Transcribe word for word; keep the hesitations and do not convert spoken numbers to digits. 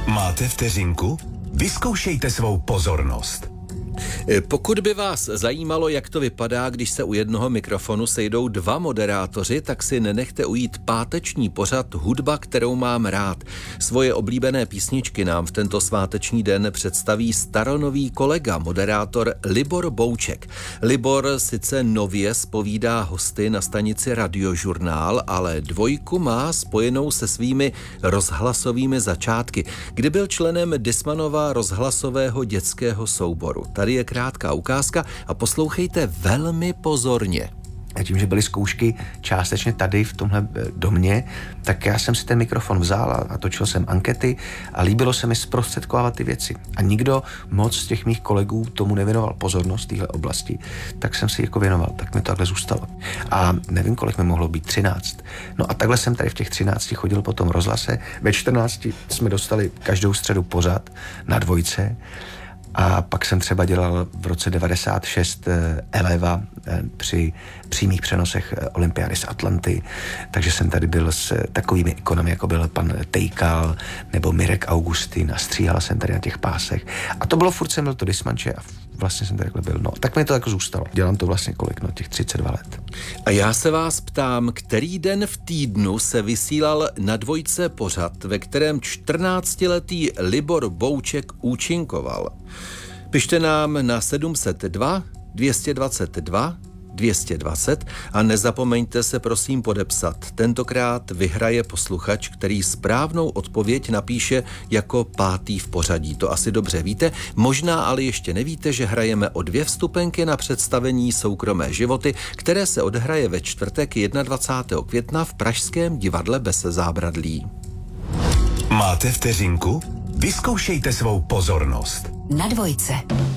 Máte vteřinku? Vyzkoušejte svou pozornost. Pokud by vás zajímalo, jak to vypadá, když se u jednoho mikrofonu sejdou dva moderátoři, tak si nenechte ujít páteční pořad Hudba, kterou mám rád. Svoje oblíbené písničky nám v tento sváteční den představí staronový kolega, moderátor Libor Bouček. Libor sice nově zpovídá hosty na stanici Radiožurnál, ale dvojku má spojenou se svými rozhlasovými začátky, kdy byl členem Dismanova rozhlasového dětského souboru. Tady je krátká ukázka a poslouchejte velmi pozorně. A tím, že byly zkoušky částečně tady v tomhle domě, tak já jsem si ten mikrofon vzal a točil jsem ankety a líbilo se mi zprostředkovávat ty věci. A nikdo moc z těch mých kolegů tomu nevěnoval pozornost v téhle oblasti, tak jsem si jako věnoval, tak mi to takhle zůstalo. A nevím, kolik mi mohlo být, třináct. No a takhle jsem tady v těch třinácti chodil po tom rozhlase. Ve čtrnácti jsme dostali každou středu pořad na dvojce. A pak jsem třeba dělal v roce devadesát šest Eleva při přímých přenosech olympiády z Atlanty, takže jsem tady byl s takovými ikonami, jako byl pan Tejkal nebo Mirek Augustin a stříhal jsem tady na těch pásech. A to bylo furt, jsem byl to dismanče a vlastně jsem tady takhle byl. No, tak mi to jako zůstalo. Dělám to vlastně kolik, no těch třicet dva let. A já se vás ptám, který den v týdnu se vysílal na dvojce pořad, ve kterém čtrnáctiletý Libor Bouček účinkoval. Pište nám na sedm set dva dvě stě dvacet dva dvě stě dvacet a nezapomeňte se prosím podepsat. Tentokrát vyhraje posluchač, který správnou odpověď napíše jako pátý v pořadí. To asi dobře víte, možná ale ještě nevíte, že hrajeme o dvě vstupenky na představení Soukromé životy, které se odhraje ve čtvrtek dvacátého prvního května v pražském divadle Bez zábradlí. Máte vteřinku? Vyzkoušejte svou pozornost. Na dvojce.